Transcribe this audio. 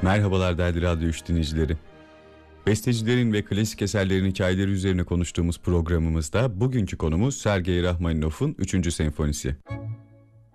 Merhabalar değerli Radyo 3 dinleyicileri. Bestecilerin ve klasik eserlerin hikayeleri üzerine konuştuğumuz programımızda bugünkü konumuz Sergei Rahmaninov'un 3. senfonisi.